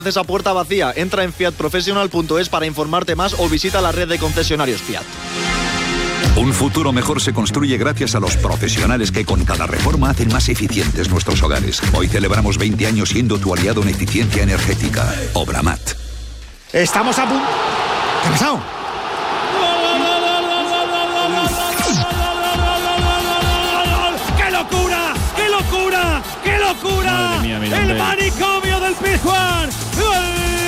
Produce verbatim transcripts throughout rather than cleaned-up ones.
a puerta vacía. Entra en fiat professional punto es para informarte más o visita la red de concesionarios Fiat. Un futuro mejor se construye gracias a los profesionales que con cada reforma hacen más eficientes nuestros hogares. Hoy celebramos veinte años siendo tu aliado en eficiencia energética. Obramat. Estamos a punto... ¿Qué ha pasado? ¡Qué locura! ¡Qué locura! ¡Qué locura! Madre mía, mira, el hombre. manicomio del Pizjuán. ¡Gol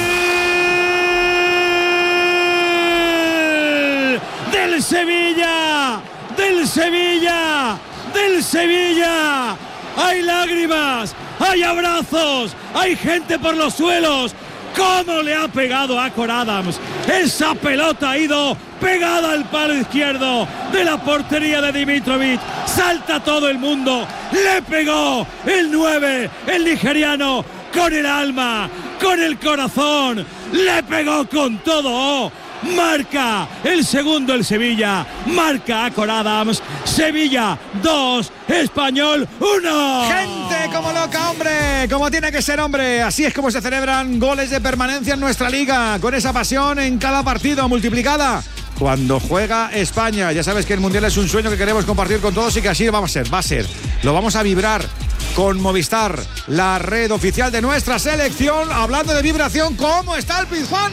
del Sevilla! ¡Del Sevilla! ¡Del Sevilla! ¡Hay lágrimas! ¡Hay abrazos! ¡Hay gente por los suelos! ¿Cómo le ha pegado a Cor Adams? Esa pelota ha ido pegada al palo izquierdo de la portería de Dimitrovic. Salta todo el mundo. Le pegó el nueve, el nigeriano, con el alma, con el corazón. Le pegó con todo. Marca el segundo el Sevilla. Marca a Cor Adams. Sevilla dos, Español uno. Gente como loca, hombre, como tiene que ser, hombre. Así es como se celebran goles de permanencia en nuestra liga, con esa pasión en cada partido multiplicada cuando juega España. Ya sabes que el Mundial es un sueño que queremos compartir con todos y que así va a ser, va a ser. Lo vamos a vibrar con Movistar, la red oficial de nuestra selección. Hablando de vibración, ¿cómo está el Pizjuán,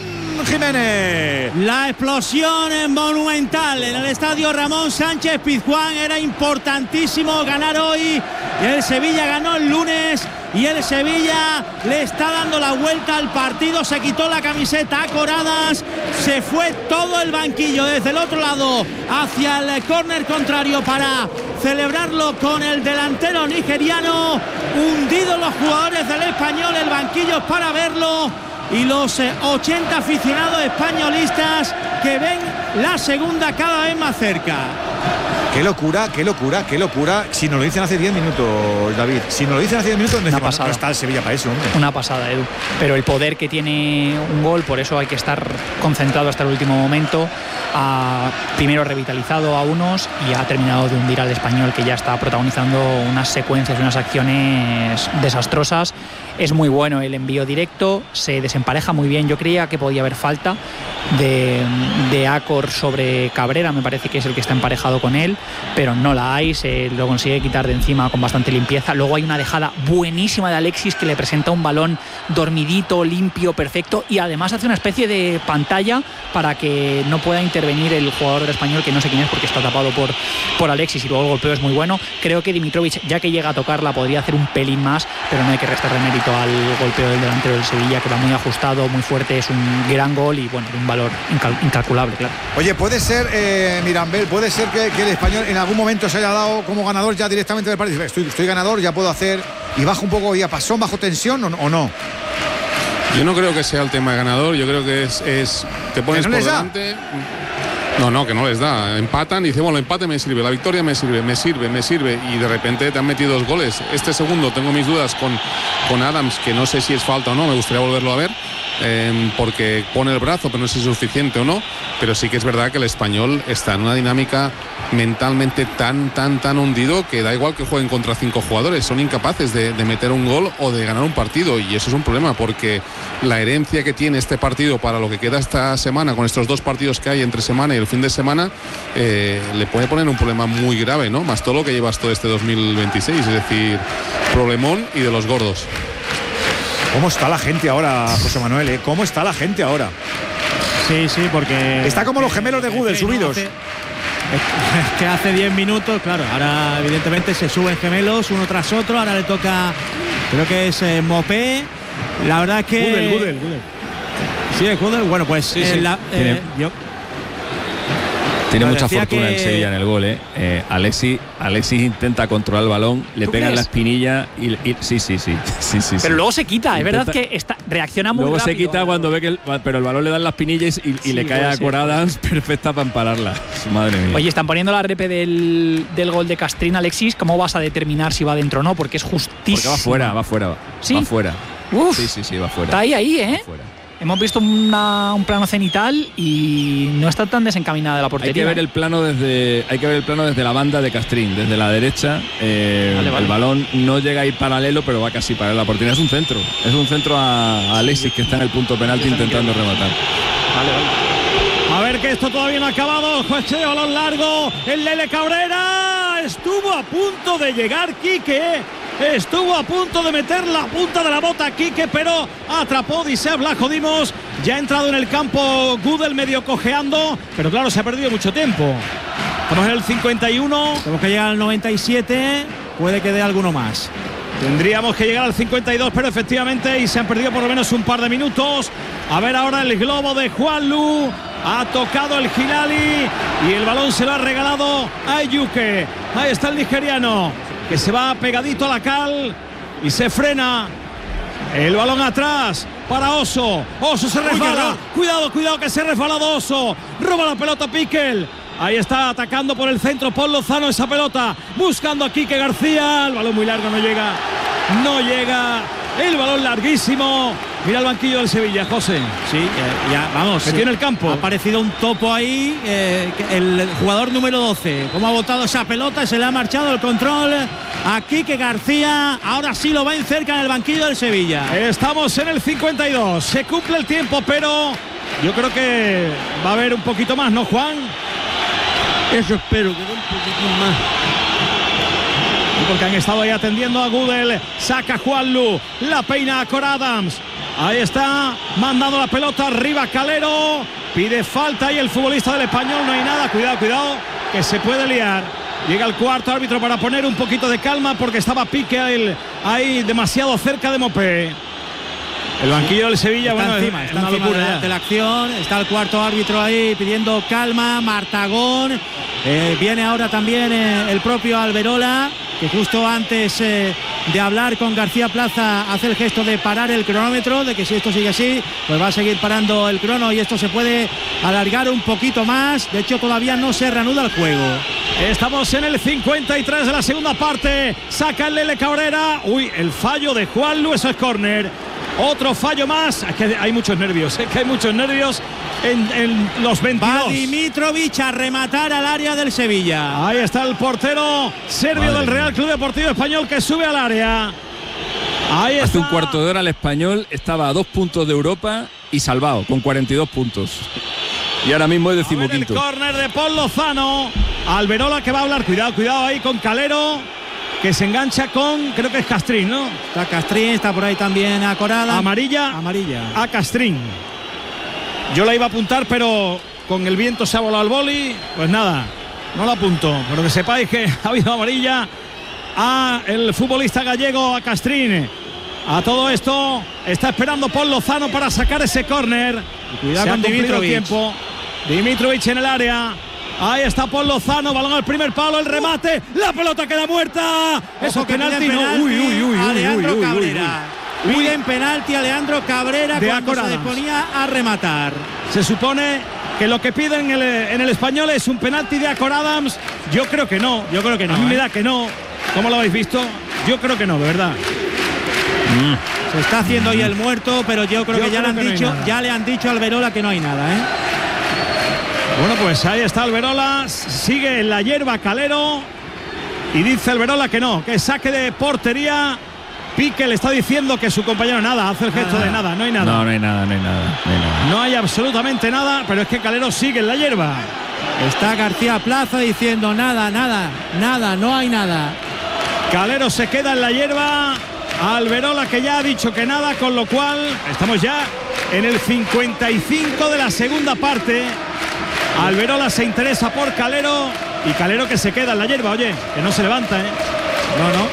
Jiménez? La explosión monumental en el estadio Ramón Sánchez Pizjuán. Era importantísimo ganar hoy. El Sevilla ganó el lunes y el Sevilla le está dando la vuelta al partido. Se quitó la camiseta a Cor Adams, se fue todo el banquillo desde el otro lado hacia el córner contrario para celebrarlo con el delantero nigeriano. Hundidos los jugadores del Español, el banquillo es para verlo, y los eh, ochenta aficionados españolistas que ven la segunda cada vez más cerca. Qué locura, qué locura, qué locura. Si nos lo dicen hace diez minutos, David. Si nos lo dicen hace diez minutos, decimos, pasada. no está el Sevilla para eso, hombre. Una pasada, Edu. Pero el poder que tiene un gol, por eso hay que estar concentrado hasta el último momento. Ha primero revitalizado a unos y ha terminado de hundir al Español, que ya está protagonizando unas secuencias y unas acciones desastrosas. Es muy bueno el envío directo, se desempareja muy bien. Yo creía que podía haber falta de, de Acor sobre Cabrera, me parece que es el que está emparejado con él, pero no la hay, se lo consigue quitar de encima con bastante limpieza. Luego hay una dejada buenísima de Alexis, que le presenta un balón dormidito, limpio, perfecto, y además hace una especie de pantalla para que no pueda intervenir el jugador del Español, que no sé quién es porque está tapado por, por Alexis, y luego el golpeo es muy bueno. Creo que Dimitrovic, ya que llega a tocarla, podría hacer un pelín más, pero no hay que restarle mérito al golpeo del delantero del Sevilla, que va muy ajustado, muy fuerte. Es un gran gol y bueno, de un valor incal- incalculable, claro. Oye, puede ser, eh, Mirambel, puede ser que, que el Español en algún momento se haya dado como ganador ya directamente del partido. Estoy, estoy ganador, ya puedo hacer, y baja un poco, ya pasó bajo tensión o, o no. Yo no creo que sea el tema de ganador, yo creo que es, es te pones ¿Que no por les da? delante. No, no, que no les da. Empatan y dicen, bueno, el empate me sirve, la victoria me sirve, me sirve, me sirve. Y de repente te han metido dos goles. Este segundo tengo mis dudas con, con Adams, que no sé si es falta o no, me gustaría volverlo a ver. Eh, porque pone el brazo, pero no sé si es suficiente o no. Pero sí que es verdad que el Español está en una dinámica mentalmente tan, tan, tan hundido que da igual que jueguen contra cinco jugadores, son incapaces de, de meter un gol o de ganar un partido, y eso es un problema, porque la herencia que tiene este partido para lo que queda esta semana, con estos dos partidos que hay entre semana y el fin de semana, eh, le puede poner un problema muy grave, ¿no? Más todo lo que llevas todo este dos mil veintiséis, es decir, problemón y de los gordos. ¿Cómo está la gente ahora, José Manuel? ¿eh? ¿Cómo está la gente ahora? Sí, sí, porque Está como los gemelos de Gudel, es que no subidos. hace- es que hace diez minutos, claro, ahora evidentemente se suben gemelos uno tras otro. Ahora le toca, creo que es eh, Mopé. La verdad es que Gudel, Gudel, Gudel. Sí, es Gudel. Bueno, pues Sí, eh, sí. la- Tiene- eh, yo Tiene Pero mucha decía fortuna que- el Sevilla en el gol, ¿eh? Eh, Alexis, Alexis intenta controlar el balón, le ¿Tú pega en la crees? espinilla y, y- sí, sí, sí, sí, sí, Pero sí. luego se quita, es verdad Intenta- que está, reacciona muy Luego rápido. se quita cuando ve que el, pero el balón le da en las pinillas y, y Sí, le cae puede a ser. Cor Adams perfecta para empararla. Madre mía. Oye, están poniendo la repe del, del gol de Castrín, Alexis. ¿Cómo vas a determinar si va dentro o no? Porque es justísimo. Porque va fuera, va fuera, ¿Sí? va fuera. Uf, Sí, sí, sí, va fuera. está ahí, ahí, ¿eh? Va fuera. hemos visto una, un plano cenital y no está tan desencaminada de la portería. Hay que ver el plano desde, hay que ver el plano desde la banda de Castrín, desde la derecha. Eh, vale, vale. El balón no llega a ir paralelo, pero va casi para la portería. Es un centro, es un centro a, a Alexis, que está en el punto penalti intentando rematar. Vale, vale. A ver, que esto todavía no ha acabado. Juecheo, balón largo. El Lele Cabrera estuvo a punto de llegar Quique. Estuvo a punto de meter la punta de la bota a Quique, pero atrapó Odisea Vlachodimos. Ya ha entrado en el campo Gudel medio cojeando, pero claro, se ha perdido mucho tiempo. Estamos en el cincuenta y uno. Tenemos que llegar al noventa y siete. Puede que dé alguno más. Tendríamos que llegar al cincuenta y dos, pero efectivamente, y se han perdido por lo menos un par de minutos. A ver ahora el globo de Juanlu. Ha tocado el Hilali y el balón se lo ha regalado a Ayuke. Ahí está el nigeriano, que se va pegadito a la cal y se frena. El balón atrás para Oso. Oso se resbala. Cuidado, cuidado, que se ha resbalado Oso. Roba la pelota Piquel. Ahí está atacando por el centro Paul Lozano esa pelota. Buscando a Quique García. El balón muy largo, no llega. No llega. El balón larguísimo. Mira el banquillo del Sevilla, José. Sí, ya, ya vamos. Metió en el campo. Ha aparecido un topo ahí. Eh, el jugador número doce. Cómo ha botado esa pelota. Se le ha marchado el control a Quique García. Ahora sí lo ven cerca en el banquillo del Sevilla. Estamos en el cincuenta y dos. Se cumple el tiempo, pero yo creo que va a haber un poquito más, ¿no, Juan? Eso espero, que dé un poquito más. Porque han estado ahí atendiendo a Gudel. Saca Juanlu. La peina a Cor Adams. Ahí está, mandando la pelota arriba Calero. Pide falta ahí el futbolista del Español. No hay nada, cuidado, cuidado, que se puede liar. Llega el cuarto árbitro para poner un poquito de calma, porque estaba Pique ahí, ahí demasiado cerca de Mopé. El banquillo del Sevilla, está bueno, encima, es, está es una encima locura de, ya. de la acción. Está el cuarto árbitro ahí pidiendo calma. Martagón. Eh, viene ahora también eh, el propio Alberola, que justo antes eh, de hablar con García Plaza hace el gesto de parar el cronómetro, de que si esto sigue así, pues va a seguir parando el crono y esto se puede alargar un poquito más. De hecho, todavía no se reanuda el juego. Estamos en el cincuenta y tres de la segunda parte. Saca el Lele Cabrera. Uy, el fallo de Juanlu, eso es córner. Otro fallo más. Es que hay muchos nervios, es que hay muchos nervios en, en los veintidós. Va Dimitrovic a rematar al área del Sevilla. Ahí está el portero serbio del Real Club Deportivo Español, que sube al área. Ahí está. Hace un cuarto de hora el Español estaba a dos puntos de Europa y salvado, con cuarenta y dos puntos. Y ahora mismo es decimoquinto. El córner de Paul Lozano. Alberola, que va a hablar. Cuidado, cuidado ahí con Calero, que se engancha con, creo que es Castrín, ¿no? Está Castrín, está por ahí también Acorada. Amarilla, amarilla a Castrín. Yo la iba a apuntar, pero con el viento se ha volado el boli. Pues nada, no la apunto. Pero que sepáis que ha habido amarilla a el futbolista gallego, a Castrín. A todo esto está esperando Paul Lozano para sacar ese córner. Cuidado con Dimitrovic. Tiempo. Dimitrovic en el área. Ahí está Paul Lozano, balón al primer palo, el remate, la pelota queda muerta. Eso, penalti, no. penalti Uy, uy, uy, a Leandro uy, uy, Cabrera. Uy, uy. Piden penalti a Leandro Cabrera de cuando Acor se Adams. disponía a rematar. Se supone que lo que piden en el, en el Español es un penalti de Acor Adams. Yo creo que no. Yo creo que no. A mí ¿eh? me da que no. ¿Cómo lo habéis visto? Yo creo que no, de verdad. Se está haciendo ahí el muerto, pero yo creo Yo que ya creo le han que dicho, no ya le han dicho a Alberola que no hay nada, ¿eh? Bueno, pues ahí está Alberola, sigue en la hierba Calero y dice Alberola que no, que saque de portería. Pique le está diciendo que su compañero nada, hace el gesto nada. de nada, no hay nada. No, no hay nada, no hay nada, no hay nada. No hay absolutamente nada, pero es que Calero sigue en la hierba. Está García Plaza diciendo nada, nada, nada, no hay nada. Calero se queda en la hierba. Alberola, que ya ha dicho que nada, con lo cual estamos ya en el cincuenta y cinco de la segunda parte. Alberola se interesa por Calero y Calero que se queda en la hierba, oye, que no se levanta, ¿eh? No, no.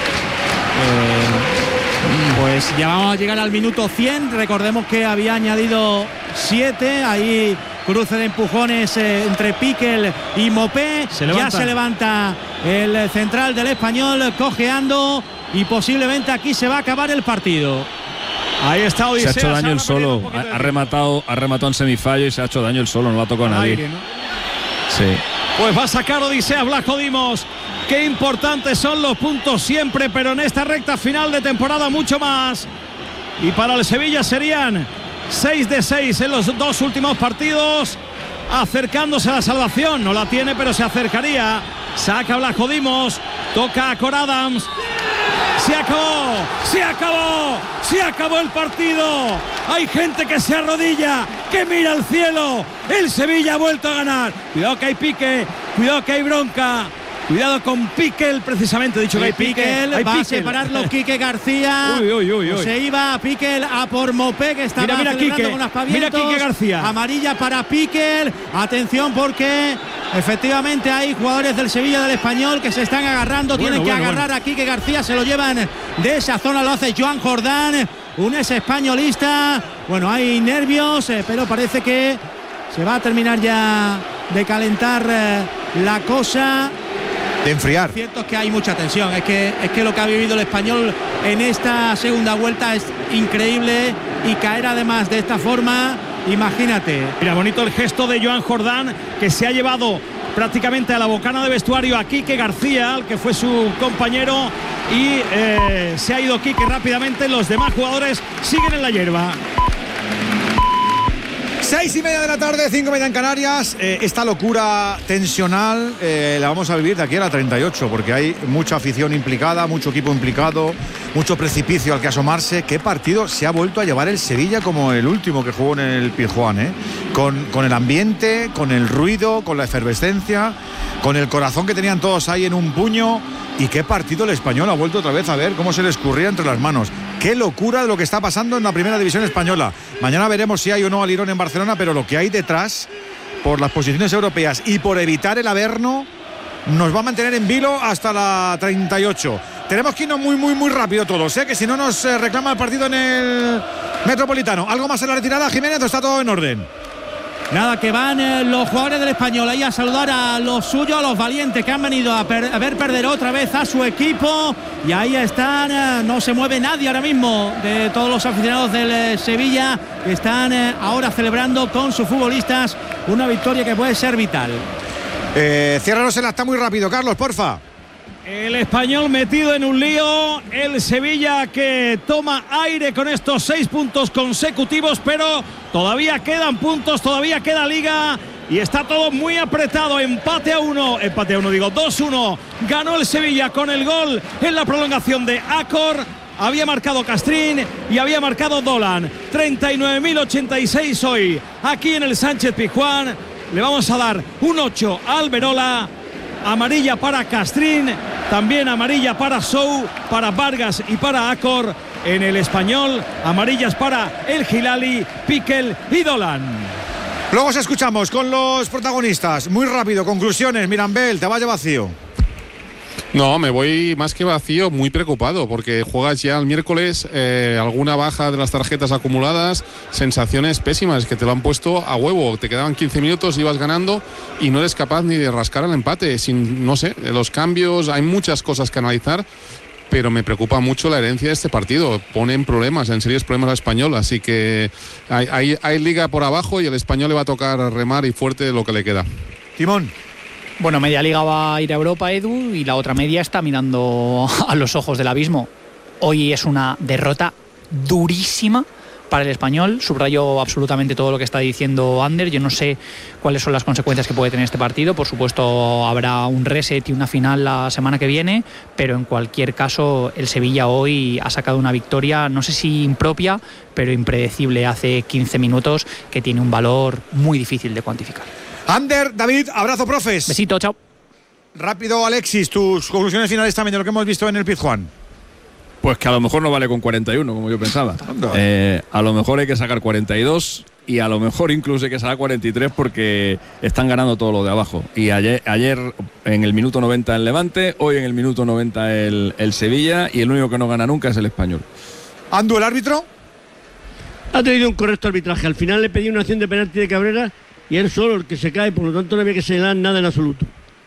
Eh, pues ya vamos a llegar al minuto cien. Recordemos que había añadido siete. Ahí cruce de empujones eh, entre Piquel y Mopé. Se ya se levanta el central del Español cojeando y posiblemente aquí se va a acabar el partido. Ahí está Odisea. Se ha hecho daño el solo, ha, ha rematado, ha rematado en semifallo y se ha hecho daño el solo, no lo ha tocado a nadie. Aire, ¿no? Sí. Pues va a sacar Odisea Vlachodimos. Qué importantes son los puntos siempre, pero en esta recta final de temporada mucho más. Y para el Sevilla serían seis de seis en los dos últimos partidos, acercándose a la salvación. No la tiene, pero se acercaría. Saca Blasco Dimos, toca a Cor Adams. Se acabó, se acabó, se acabó el partido. Hay gente que se arrodilla, que mira al cielo. El Sevilla ha vuelto a ganar. Cuidado que hay pique, cuidado que hay bronca. Cuidado con Piquel, precisamente. He dicho que hay Piquel. Piquel va Piquel. a separarlo Quique García. Uy, uy, uy, uy. Se iba Piquel a por Mopé, que estaba mira, mira, celebrando Quique. con aspavientos. Mira Quique García. Amarilla para Piquel. Atención porque efectivamente hay jugadores del Sevilla, del Español, que se están agarrando. Bueno, Tienen que bueno, agarrar bueno. a Quique García. Se lo llevan de esa zona. Lo hace Joan Jordán, un ex españolista. Bueno, hay nervios, eh, pero parece que se va a terminar ya de calentar eh, la cosa. De enfriar. Cierto es que hay mucha tensión, es que, es que lo que ha vivido el Español en esta segunda vuelta es increíble, y caer además de esta forma, imagínate. Mira, bonito el gesto de Joan Jordán, que se ha llevado prácticamente a la bocana de vestuario a Quique García, al que fue su compañero, y eh, se ha ido Quique rápidamente. Los demás jugadores siguen en la hierba. Seis y media de la tarde, cinco y media en Canarias. Eh, esta locura tensional eh, la vamos a vivir de aquí a la treinta y ocho, porque hay mucha afición implicada, mucho equipo implicado, mucho precipicio al que asomarse. ¿Qué partido se ha vuelto a llevar el Sevilla como el último que jugó en el Pizjuán? ¿eh? Con, con el ambiente, con el ruido, con la efervescencia, con el corazón que tenían todos ahí en un puño. Y qué partido el Español ha vuelto otra vez a ver cómo se le escurría entre las manos. Qué locura de lo que está pasando en la primera división española. Mañana veremos si hay o no al Lirón en Barcelona, pero lo que hay detrás, por las posiciones europeas y por evitar el Averno, nos va a mantener en vilo hasta la treinta y ocho. Tenemos que irnos muy, muy, muy rápido todos, ¿eh? Que si no nos eh, reclama el partido en el Metropolitano. ¿Algo más en la retirada, Jiménez, o está todo en orden? Nada, que van eh, los jugadores del Español ahí a saludar a los suyos, a los valientes que han venido a, per a ver perder otra vez a su equipo. Y ahí están, eh, no se mueve nadie ahora mismo de todos los aficionados del eh, Sevilla, que están eh, ahora celebrando con sus futbolistas una victoria que puede ser vital. Eh, ciérranos el acta muy rápido, Carlos, porfa. El Español metido en un lío, el Sevilla que toma aire con estos seis puntos consecutivos, pero todavía quedan puntos, todavía queda liga y está todo muy apretado. Empate a uno, empate a uno digo, dos uno, ganó el Sevilla con el gol en la prolongación de Acor. Había marcado Castrín y había marcado Dolan. treinta y nueve mil ochenta y seis hoy aquí en el Sánchez Pizjuán. Le vamos a dar un ocho al Alberola. Amarilla para Castrín, también amarilla para Sou, para Vargas y para Acor. En el Español, amarillas para El Hilali, Piquel y Dolan. Luego os escuchamos con los protagonistas. Muy rápido, conclusiones. Mirambel, te vaya vacío. No, me voy más que vacío, muy preocupado, porque juegas ya el miércoles, eh, alguna baja de las tarjetas acumuladas, sensaciones pésimas, que te lo han puesto a huevo. Te quedaban quince minutos, ibas ganando y no eres capaz ni de rascar el empate. Sin, no sé, los cambios, hay muchas cosas que analizar, pero me preocupa mucho la herencia de este partido. Pone en problemas, en serios problemas al Español, así que hay, hay, hay liga por abajo y el Español le va a tocar remar y fuerte lo que le queda. Timón. Bueno, media liga va a ir a Europa, Edu, y la otra media está mirando a los ojos del abismo. Hoy es una derrota durísima para el Español. Subrayo absolutamente todo lo que está diciendo Ander. Yo no sé cuáles son las consecuencias que puede tener este partido. Por supuesto, habrá un reset y una final la semana que viene, pero en cualquier caso, el Sevilla hoy ha sacado una victoria, no sé si impropia, pero impredecible hace quince minutos, que tiene un valor muy difícil de cuantificar. Ander, David, abrazo, profes. Besito, chao. Rápido, Alexis, tus conclusiones finales también de lo que hemos visto en el Pizjuán. Pues que a lo mejor no vale con cuarenta y uno, como yo pensaba. Eh, a lo mejor hay que sacar cuarenta y dos y a lo mejor incluso hay que sacar cuarenta y tres, porque están ganando todo lo de abajo. Y ayer, ayer en el minuto noventa el Levante, hoy en el minuto noventa el, el Sevilla, y el único que no gana nunca es el Español. Andu, el árbitro. Ha tenido un correcto arbitraje. Al final le pedí una acción de penalti de Cabrera y él solo el que se cae, por lo tanto no había que señalar nada en absoluto.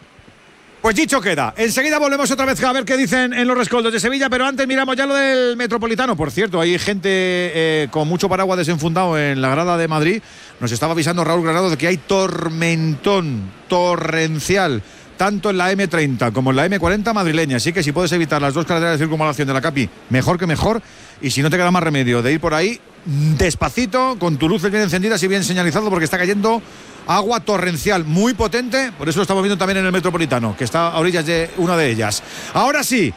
Pues dicho queda. Enseguida volvemos otra vez a ver qué dicen en los rescoldos de Sevilla, pero antes miramos ya lo del Metropolitano. Por cierto, hay gente eh, con mucho paraguas desenfundado en la grada de Madrid. Nos estaba avisando Raúl Granado de que hay tormentón torrencial, tanto en la eme treinta como en la eme cuarenta madrileña. Así que si puedes evitar las dos carreteras de circunvalación de la Capi, mejor que mejor. Y si no te queda más remedio de ir por ahí, despacito, con tus luces bien encendidas y bien señalizado, porque está cayendo agua torrencial muy potente. Por eso lo estamos viendo también en el Metropolitano, que está a orillas de una de ellas. Ahora sí,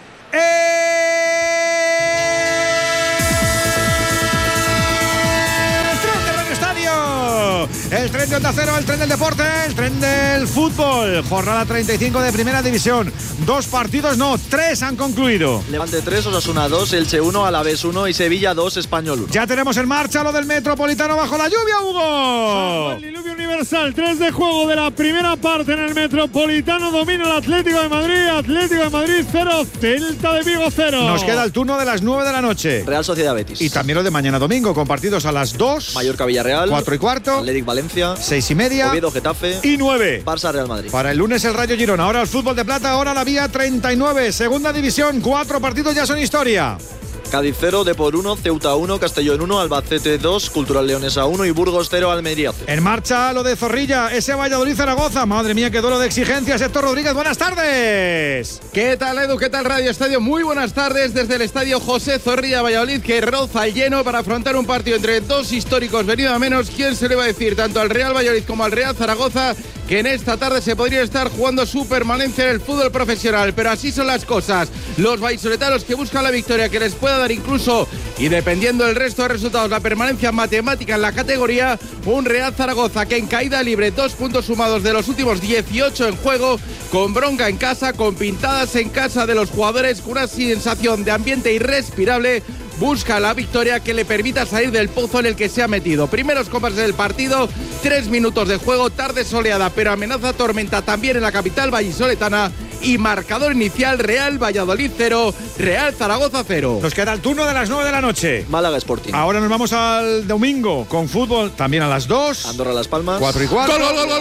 el tren de Onda Cero, el tren del deporte, el tren del fútbol. Jornada treinta y cinco de Primera División. Dos partidos, no, tres han concluido. Levante tres, Osasuna dos, Elche uno, Alavés uno y Sevilla dos, Español uno. Ya tenemos en marcha lo del Metropolitano bajo la lluvia, Hugo. El diluvio universal, tres de juego de la primera parte en el Metropolitano. Domina el Atlético de Madrid, Atlético de Madrid cero, Celta de Vigo cero. Nos queda el turno de las nueve de la noche. Real Sociedad Betis. Y también lo de mañana domingo, con partidos a las dos. Mallorca Villarreal. cuatro y cuarto. Atlético Valencia. seis y media. Oviedo Getafe. Y nueve. Barça Real Madrid. Para el lunes el Rayo Girona. Ahora el fútbol de plata, ahora la vía treinta y nueve. Segunda división, cuatro partidos ya son historia. Cádiz cero, Depor uno, Ceuta uno, Castellón uno, Albacete dos, Cultural Leonesa uno y Burgos cero, Almería cero. En marcha lo de Zorrilla, ese Valladolid-Zaragoza. Madre mía, qué duelo de exigencias. Héctor Rodríguez, buenas tardes. ¿Qué tal, Edu? ¿Qué tal, Radio Estadio? Muy buenas tardes desde el estadio José Zorrilla Valladolid, que roza el lleno para afrontar un partido entre dos históricos venido a menos. ¿Quién se le va a decir tanto al Real Valladolid como al Real Zaragoza que en esta tarde se podría estar jugando su permanencia en el fútbol profesional? Pero así son las cosas. Los vallisoletanos que buscan la victoria que les pueda dar incluso, y dependiendo del resto de resultados, la permanencia matemática en la categoría. Un Real Zaragoza que en caída libre, dos puntos sumados de los últimos dieciocho en juego, con bronca en casa, con pintadas en casa de los jugadores, con una sensación de ambiente irrespirable. Busca la victoria que le permita salir del pozo en el que se ha metido. Primeros compases del partido, tres minutos de juego, tarde soleada, pero amenaza tormenta también en la capital vallisoletana. Y marcador inicial, Real Valladolid cero, Real Zaragoza cero. Nos queda el turno de las nueve de la noche. Málaga Sporting. Ahora nos vamos al domingo con fútbol también a las dos. Andorra Las Palmas. cuatro y cuarto.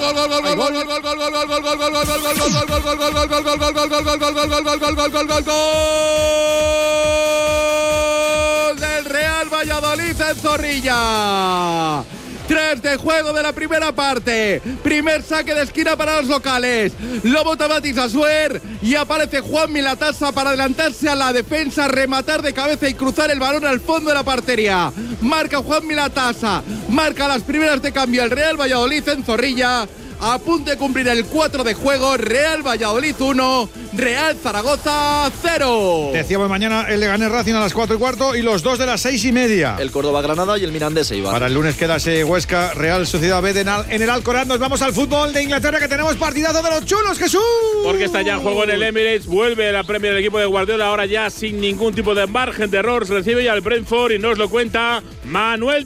Del Real Valladolid en Zorrilla. Tres de juego de la primera parte. Primer saque de esquina para los locales. Lo bota Matis Asuer y aparece Juan Milatasa para adelantarse a la defensa, rematar de cabeza y cruzar el balón al fondo de la portería. Marca Juan Milatasa. Marca las primeras de cambio el Real Valladolid en Zorrilla. A punto de cumplir el cuatro de juego. Real Valladolid uno, Real Zaragoza cero. Decíamos mañana el Leganés Racing a las cuatro y cuarto y los dos de las seis y media. El Córdoba Granada y el Mirandés Eibar. Para el lunes queda ese Huesca Real Sociedad B de en el Alcoraz. Nos vamos al fútbol de Inglaterra, que tenemos partidazo de los chulos, Jesús. Porque está ya en juego en el Emirates. Vuelve la Premier del equipo de Guardiola, ahora ya sin ningún tipo de margen de error. Se recibe ya el Brentford y nos lo cuenta Manuel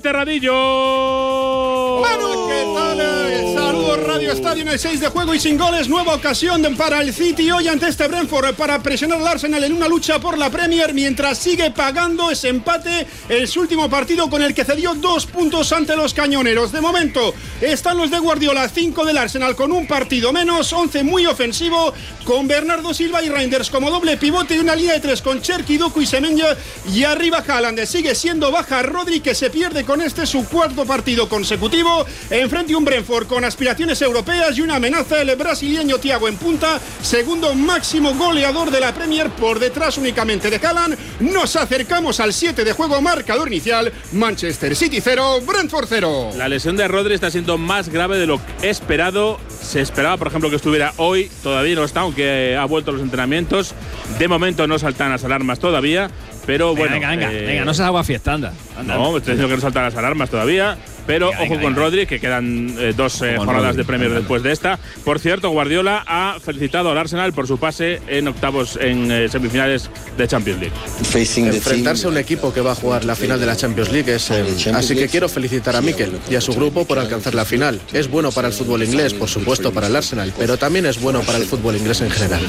Terradillo. Manu, ¿qué tal? Saludos, Radio Estadio en el seis de juego y sin goles. Nueva ocasión para el City hoy ante este Brentford para presionar al Arsenal en una lucha por la Premier, mientras sigue pagando ese empate en su último partido, con el que cedió dos puntos ante los cañoneros. De momento están los de Guardiola, cinco del Arsenal con un partido menos, once muy ofensivo, con Bernardo Silva y Reinders como doble pivote y una línea de tres con Cherki, Doku y Semenya, y arriba Haaland. Sigue siendo baja Rodri, que se pierde con este su cuarto partido consecutivo. Enfrente un Brentford con aspiraciones europeas y una amenaza, el brasileño Thiago en punta, segundo máximo goleador de la Premier, por detrás únicamente de Haaland. Nos acercamos al siete de juego, marcador inicial, Manchester City cero, Brentford cero. La lesión de Rodri está siendo más grave de lo esperado. Se esperaba, por ejemplo, que estuviera hoy, todavía no está, aunque ha vuelto a los entrenamientos. De momento no saltan las alarmas todavía, pero venga, bueno. Venga, venga, eh, venga, no se haga fiesta, anda. anda no, me estoy diciendo que no saltan las alarmas todavía. Pero venga, ojo venga, con venga. Rodri, que quedan eh, dos eh, jornadas Rodri, de Premier venga. después de esta. Por cierto, Guardiola ha felicitado al Arsenal por su pase en octavos, en eh, semifinales de Champions League. Enfrentarse a un equipo que va a jugar la final de la Champions League es... Eh, así que quiero felicitar a Mikel y a su grupo por alcanzar la final. Es bueno para el fútbol inglés, por supuesto para el Arsenal, pero también es bueno para el fútbol inglés en general.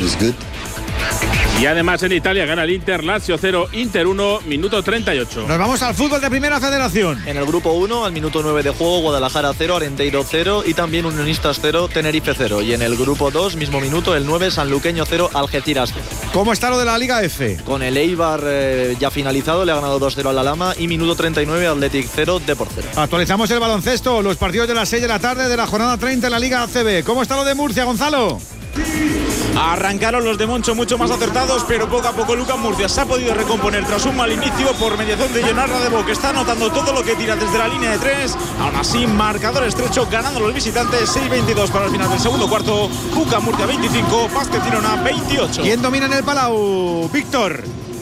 Y además en Italia gana el Inter, Lazio cero, Inter uno, minuto treinta y ocho. Nos vamos al fútbol de Primera Federación. En el grupo uno, al minuto nueve de juego, Guadalajara cero, Arenteiro cero y también Unionistas cero, Tenerife cero. Y en el grupo dos, mismo minuto, el nueve, Sanluqueño cero, Algeciras cero. ¿Cómo está lo de la Liga F? Con el Eibar eh, ya finalizado, le ha ganado dos cero al Alhama y minuto treinta y nueve, Athletic cero, Depor cero. Actualizamos el baloncesto, los partidos de las seis de la tarde de la jornada treinta en la Liga A C B. ¿Cómo está lo de Murcia, Gonzalo? Arrancaron los de Moncho mucho más acertados, pero poco a poco Lucas Murcia se ha podido recomponer tras un mal inicio por mediación de Jonas Radebo, que está anotando todo lo que tira desde la línea de tres. Aún así, marcador estrecho, ganando los visitantes, seis veintidós para el final del segundo cuarto. Lucas Murcia veinticinco, Básquet Girona veintiocho. ¿Quién domina en el Palau? Víctor.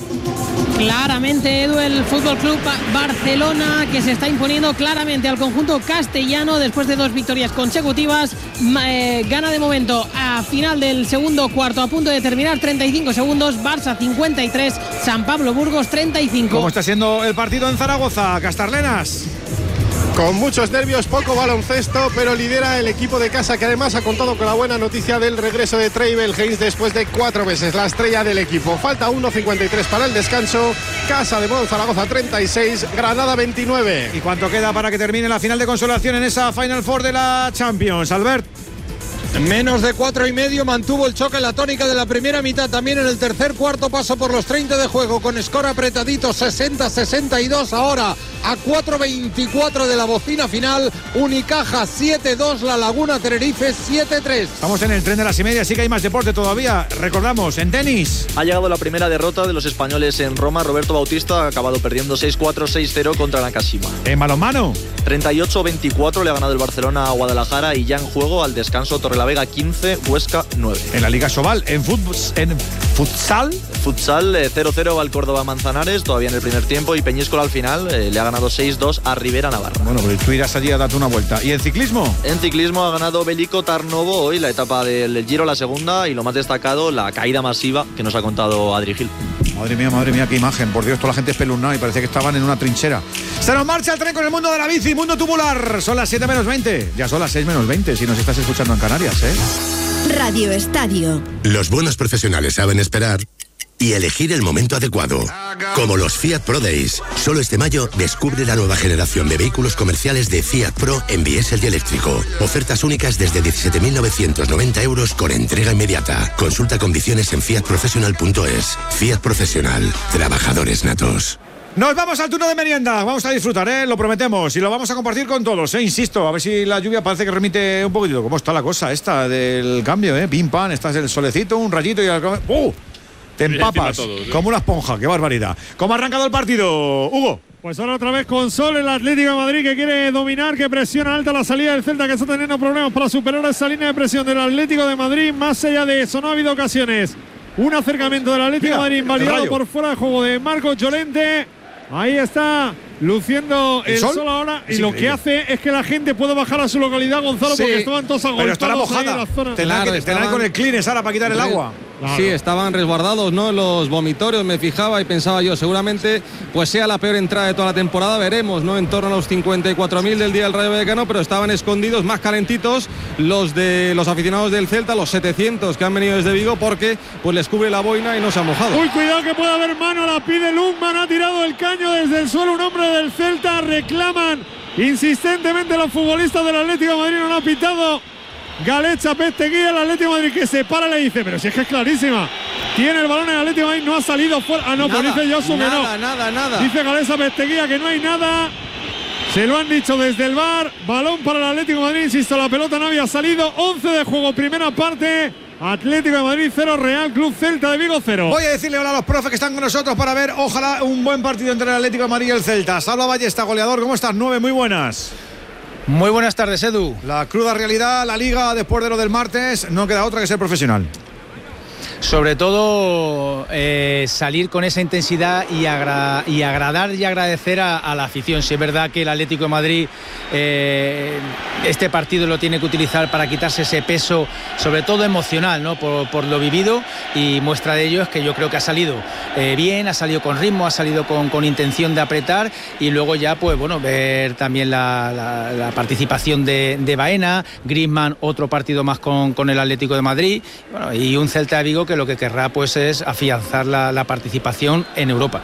Claramente, Edu, el Fútbol Club Barcelona, que se está imponiendo claramente al conjunto castellano después de dos victorias consecutivas. Eh, gana de momento a final del segundo cuarto, a punto de terminar, treinta y cinco segundos. Barça cincuenta y tres, San Pablo Burgos treinta y cinco. ¿Cómo está siendo el partido en Zaragoza, Castarlenas? Con muchos nervios, poco baloncesto, pero lidera el equipo de casa, que además ha contado con la buena noticia del regreso de Treibel Haynes después de cuatro meses, la estrella del equipo. Falta uno cincuenta y tres para el descanso. Casa de Mon Zaragoza treinta y seis, Granada veintinueve. ¿Y cuánto queda para que termine la final de consolación en esa Final Four de la Champions, Albert? Menos de cuatro y medio, mantuvo el choque en la tónica de la primera mitad. También en el tercer cuarto pasó por los treinta de juego con score apretadito, sesenta sesenta y dos. Ahora a cuatro veinticuatro de la bocina final, Unicaja siete dos, La Laguna Tenerife siete tres. Estamos en el tren de las y media, así que hay más deporte todavía. Recordamos, en tenis ha llegado la primera derrota de los españoles en Roma. Roberto Bautista ha acabado perdiendo seis cuatro, seis cero contra Nakashima. En balonmano, treinta y ocho veinticuatro le ha ganado el Barcelona a Guadalajara, y ya en juego al descanso Torrelavega quince, Huesca nueve. En la Liga Sobal, en, fut- en futsal Futsal eh, cero cero va el Córdoba Manzanares, todavía en el primer tiempo, y Peñíscola al final eh, le ha ganado seis dos a Rivera Navarra. Bueno, pues tú irás allí a darte una vuelta. ¿Y en ciclismo? En ciclismo ha ganado Belico Tarnovo hoy la etapa del Giro, la segunda, y lo más destacado, la caída masiva que nos ha contado Adri Gil. Madre mía, madre mía, qué imagen. Por Dios, toda la gente espeluznada y parece que estaban en una trinchera. Se nos marcha el tren con el mundo de la bici, mundo tubular. Son las siete menos veinte. Ya son las seis menos veinte si nos estás escuchando en Canarias, ¿eh? Radio Estadio. Los buenos profesionales saben esperar y elegir el momento adecuado. Como los Fiat Pro Days. Solo este mayo descubre la nueva generación de vehículos comerciales de Fiat Pro en diésel y eléctrico. Ofertas únicas desde diecisiete mil novecientos noventa euros con entrega inmediata. Consulta condiciones en fiat professional punto es. Fiat Profesional. Trabajadores natos. Nos vamos al turno de merienda, vamos a disfrutar, ¿eh? Lo prometemos, y lo vamos a compartir con todos, ¿eh? Insisto, a ver si la lluvia parece que remite un poquitito. ¿Cómo está la cosa esta del cambio, eh? Pim, pam, estás el solecito, un rayito y... Al... ¡Uh! Te empapas todos, ¿eh? Como una esponja, qué barbaridad. ¿Cómo ha arrancado el partido, Hugo? Pues ahora otra vez con sol el Atlético de Madrid, que quiere dominar, que presiona alta la salida del Celta, que está teniendo problemas para superar esa línea de presión del Atlético de Madrid. Más allá de eso, no ha habido ocasiones. Un acercamiento del Atlético Mira, de Madrid invalidado por fuera de juego de Marcos Llorente. Ahí está luciendo el, el sol? sol ahora, es y increíble. Lo que hace es que la gente pueda bajar a su localidad, Gonzalo, sí, porque estaban todos agolpados. Pero estará mojada. En la zona. Tendrán claro, que, estaban... con el Kleenex ahora para quitar el agua. Claro. Sí, estaban resguardados, ¿no? Los vomitorios, me fijaba y pensaba yo, seguramente pues sea la peor entrada de toda la temporada, veremos, ¿no? En torno a los cincuenta y cuatro mil del día del Rayo Vallecano, pero estaban escondidos, más calentitos los de los aficionados del Celta, los setecientos que han venido desde Vigo, porque pues les cubre la boina y no se han mojado. Uy, cuidado que puede haber mano, la pide Lundman, ha tirado el caño desde el suelo un hombre del Celta, reclaman insistentemente los futbolistas del Atlético de Madrid, no lo ha pitado Galecha Pesteguía, el Atlético de Madrid, que se para, le dice, pero si es que es clarísima, tiene el balón el Atlético de Madrid, no ha salido fuera. Ah, no, nada, pues dice Josu que no. Nada, nada, nada. Dice Galecha Pesteguía que no hay nada. Se lo han dicho desde el V A R. Balón para el Atlético de Madrid, insisto, la pelota no había salido. once de juego, primera parte. Atlético de Madrid cero, Real Club Celta de Vigo cero. Voy a decirle hola a los profes que están con nosotros para ver, ojalá, un buen partido entre el Atlético de Madrid y el Celta. Salva Ballesta, goleador, ¿cómo estás? nueve, muy buenas. Muy buenas tardes, Edu. La cruda realidad, la Liga, después de lo del martes, no queda otra que ser profesional. Sobre todo eh, salir con esa intensidad y, agra y agradar y agradecer a, a la afición. Si es verdad que el Atlético de Madrid eh, este partido lo tiene que utilizar para quitarse ese peso, sobre todo emocional, ¿no? por, por lo vivido, y muestra de ello es que yo creo que ha salido eh, bien, ha salido con ritmo, ha salido con, con intención de apretar, y luego ya pues bueno, ver también la, la, la participación de, de Baena, Griezmann, otro partido más con, con el Atlético de Madrid, bueno, y un Celta de Vigo que lo que querrá pues es afianzar la, la participación en Europa.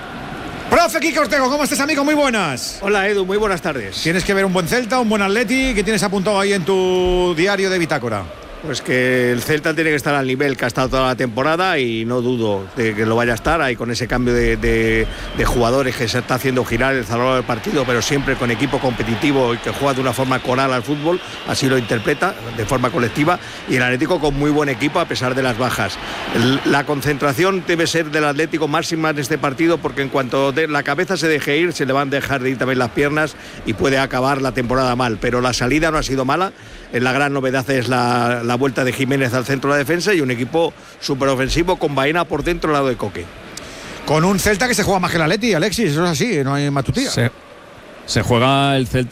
Profe Quique Ortego, ¿cómo estás, amigo? Muy buenas. Hola, Edu, muy buenas tardes. Tienes que ver un buen Celta, un buen Atleti. ¿Qué tienes apuntado ahí en tu diario de bitácora? Pues que el Celta tiene que estar al nivel que ha estado toda la temporada y no dudo de que lo vaya a estar ahí con ese cambio de, de, de jugadores que se está haciendo girar el salón del partido, pero siempre con equipo competitivo y que juega de una forma coral al fútbol, así lo interpreta, de forma colectiva, y el Atlético con muy buen equipo a pesar de las bajas. El, la concentración debe ser del Atlético máxima en este partido, porque en cuanto de la cabeza se deje ir, se le van a dejar de ir también las piernas y puede acabar la temporada mal, pero la salida no ha sido mala. La gran novedad es la, la vuelta de Jiménez al centro de la defensa y un equipo súper ofensivo con Baena por dentro al lado de Coque. Con un Celta que se juega más que el Atleti, Alexis, eso es así, no hay matutía. Se, se juega el Celta